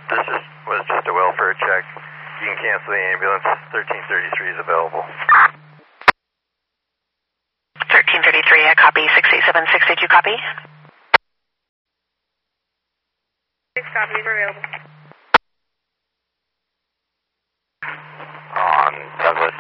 This was just a welfare check. You can cancel the ambulance. 1333 is available. 1333, I copy. 687-682, copy. 6 copies are available. On Douglas